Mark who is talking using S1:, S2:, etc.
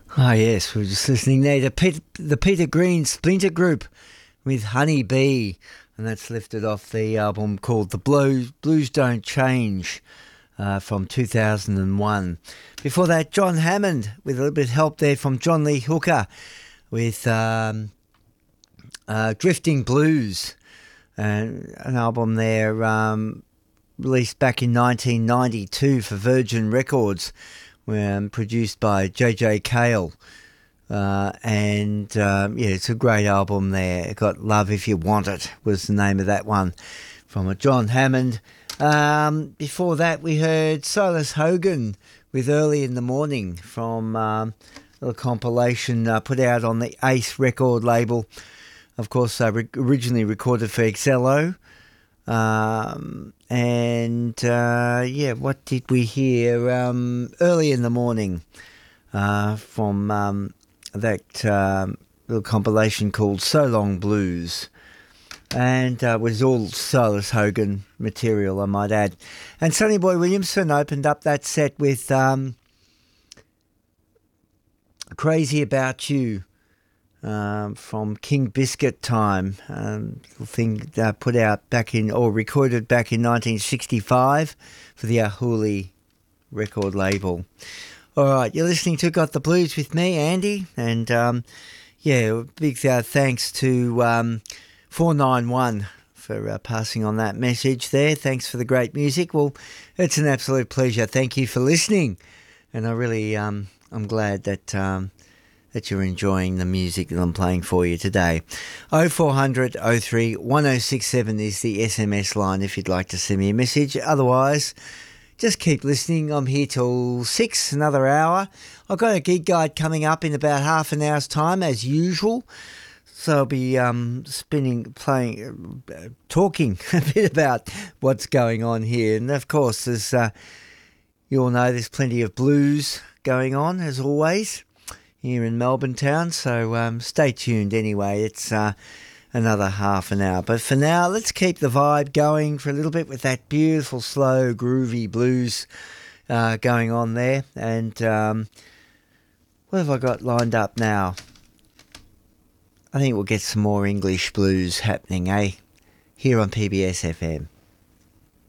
S1: Ah, yes, we were just listening there to the Peter Green Splinter Group with Honey Bee, and that's lifted off the album called The Blues Don't Change from 2001. Before that, John Hammond with a little bit of help there from John Lee Hooker with Drifting Blues, an album there released back in 1992 for Virgin Records, produced by J.J. Cale. It's a great album there. It got Love If You Want It was the name of that one from a John Hammond. Before that, we heard Silas Hogan with Early in the Morning from a little compilation put out on the Ace record label. Of course, originally recorded for XLO. What did we hear? Early in the Morning from that little compilation called So Long Blues. And it was all Silas Hogan material, I might add. And Sonny Boy Williamson opened up that set with Crazy About You from King Biscuit time. Thing put out recorded back in 1965 for the Ahuli record label. All right, you're listening to Got the Blues with me, Andy. And big thanks to 491 for passing on that message there. Thanks for the great music. Well, it's an absolute pleasure. Thank you for listening. And I really, I'm glad that you're enjoying the music that I'm playing for you today. 0400 03 1067 is the SMS line if you'd like to send me a message. Otherwise, just keep listening. I'm here till 6, another hour. I've got a gig guide coming up in about half an hour's time, as usual. So I'll be talking a bit about what's going on here. And of course, as you all know, there's plenty of blues going on, as always, here in Melbourne town. So stay tuned anyway. It's another half an hour. But for now, let's keep the vibe going for a little bit with that beautiful, slow, groovy blues going on there. And what have I got lined up now? I think we'll get some more English blues happening, here on PBS FM.